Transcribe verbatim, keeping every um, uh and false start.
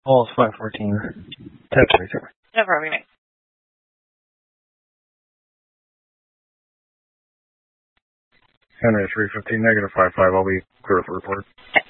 Oh, it's five fourteen. ten twenty-two. No problem. Henry three fifteen, negative five five. I'll be clear with the report.